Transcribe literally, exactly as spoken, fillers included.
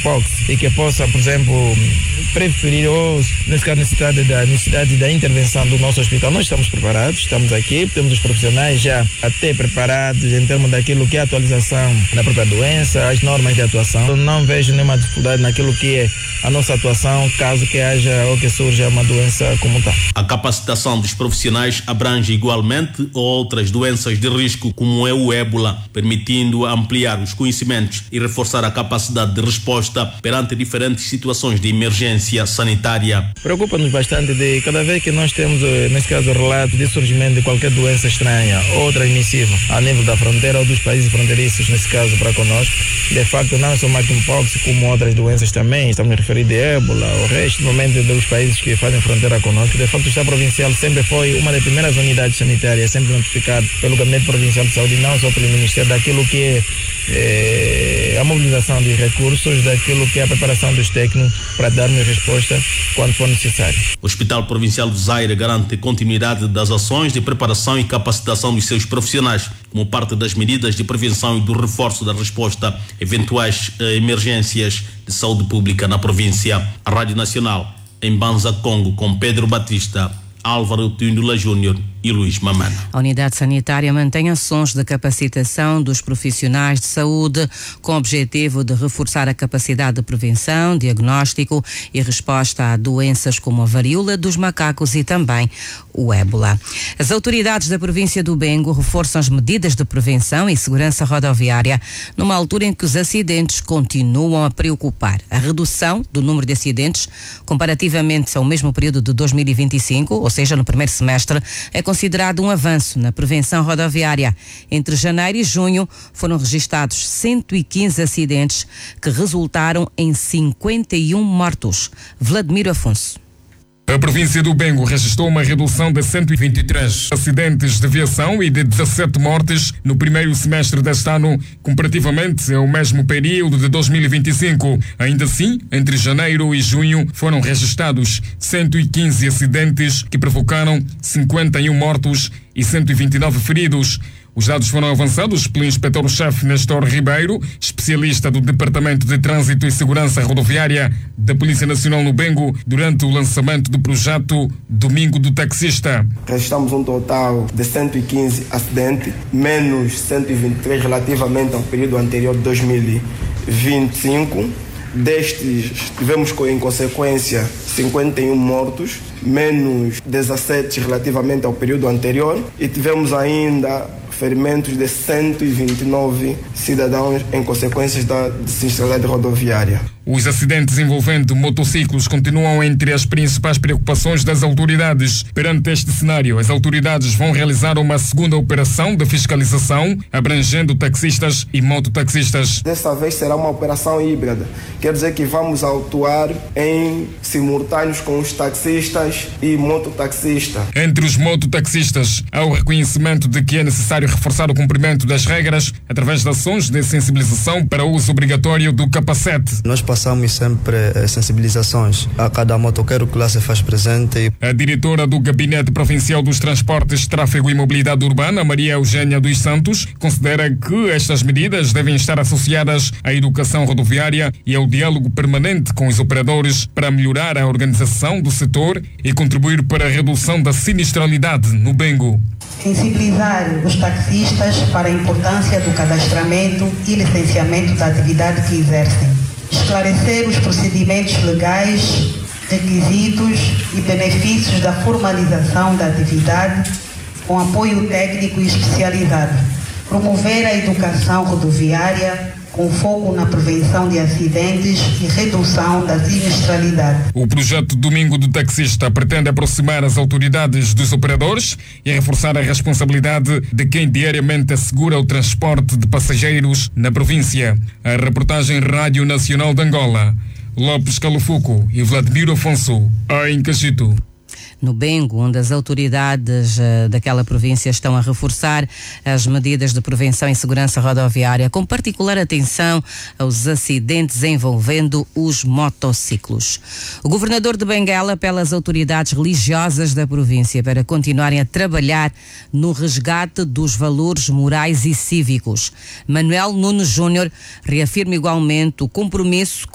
monkeypox e que possa, por exemplo, preferir ou, nesse caso, necessidade da, necessidade da intervenção do nosso hospital. Nós estamos preparados, estamos aqui, temos os profissionais já até preparados em termos daquilo que é a atualização da própria doença, as normas de atuação. Eu não vejo nenhuma dificuldade naquilo que é a nossa atuação, caso que haja ou que surja uma doença como tal. A capacitação dos profissionais abrange igualmente outras doenças de risco, como é o ébola, permitindo ampliar os conhecimentos e reforçar a capacidade de resposta perante diferentes situações de emergência sanitária. Preocupa-nos bastante de cada vez que nós temos, nesse caso, o relato de surgimento de qualquer doença estranha ou transmissível a nível da fronteira ou dos países fronteiriços, nesse caso para conosco, de facto não só monkeypox, como outras doenças também, estamos a referir de ébola, o resto, no momento dos países que fazem fronteira conosco, de facto o Estado Provincial sempre foi uma das primeiras unidades sanitárias, sempre notificado pelo Gabinete Provincial de Saúde, não só pelo Ministério, daquilo que é, é a mobilização de recursos, daquilo que é a preparação dos técnicos para darmos resposta quando for necessário. O Hospital Provincial do Zaire garante continuidade das ações de preparação e capacitação dos seus profissionais, como parte das medidas de prevenção e do reforço da resposta a eventuais eh, emergências de saúde pública na província. A Rádio Nacional, em Banza, Congo, com Pedro Batista, Álvaro Tindula Júnior e Luís Mamana. A unidade sanitária mantém ações de capacitação dos profissionais de saúde com o objetivo de reforçar a capacidade de prevenção, diagnóstico e resposta a doenças como a varíola dos macacos e também o ébola. As autoridades da província do Bengo reforçam as medidas de prevenção e segurança rodoviária numa altura em que os acidentes continuam a preocupar. A redução do número de acidentes comparativamente ao mesmo período de dois mil e vinte e cinco, ou seja, no primeiro semestre, é considerado um avanço na prevenção rodoviária. Entre janeiro e junho foram registados cento e quinze acidentes que resultaram em cinquenta e um mortos. Vladimir Afonso. A província do Bengo registrou uma redução de cento e vinte e três acidentes de viação e de dezassete mortes no primeiro semestre deste ano, comparativamente ao mesmo período de dois mil e vinte e cinco. Ainda assim, entre janeiro e junho foram registrados cento e quinze acidentes que provocaram cinquenta e um mortos e cento e vinte e nove feridos. Os dados foram avançados pelo inspetor-chefe Nestor Ribeiro, especialista do Departamento de Trânsito e Segurança Rodoviária da Polícia Nacional no Bengo, durante o lançamento do projeto Domingo do Taxista. Registramos um total de cento e quinze acidentes, menos cento e vinte e três relativamente ao período anterior de dois mil e vinte e cinco. Destes, tivemos em consequência cinquenta e um mortos, menos dezassete relativamente ao período anterior, e tivemos ainda ferimentos de cento e vinte e nove cidadãos em consequências da sinistralidade rodoviária. Os acidentes envolvendo motociclos continuam entre as principais preocupações das autoridades. Perante este cenário, as autoridades vão realizar uma segunda operação de fiscalização, abrangendo taxistas e mototaxistas. Dessa vez será uma operação híbrida. Quer dizer que vamos atuar em simultâneos com os taxistas e mototaxistas. Entre os mototaxistas, há o reconhecimento de que é necessário reforçar o cumprimento das regras através de ações de sensibilização para o uso obrigatório do capacete. Nós passamos sempre eh, sensibilizações a cada motoqueiro que lá se faz presente. A diretora do Gabinete Provincial dos Transportes, Tráfego e Mobilidade Urbana, Maria Eugênia dos Santos, considera que estas medidas devem estar associadas à educação rodoviária e ao diálogo permanente com os operadores para melhorar a organização do setor e contribuir para a redução da sinistralidade no Bengo. Sensibilizar os taxistas para a importância do cadastramento e licenciamento da atividade que exercem. Esclarecer os procedimentos legais, requisitos e benefícios da formalização da atividade com apoio técnico e especializado. Promover a educação rodoviária com foco na prevenção de acidentes e redução da sinistralidade. O projeto Domingo do Taxista pretende aproximar as autoridades dos operadores e reforçar a responsabilidade de quem diariamente assegura o transporte de passageiros na província. A reportagem Rádio Nacional de Angola, Lopes Calofuco e Vladimir Afonso, em Cachito. No Bengo, onde as autoridades uh, daquela província estão a reforçar as medidas de prevenção e segurança rodoviária, com particular atenção aos acidentes envolvendo os motociclos. O governador de Benguela apela às autoridades religiosas da província para continuarem a trabalhar no resgate dos valores morais e cívicos. Manuel Nunes Júnior reafirma igualmente o compromisso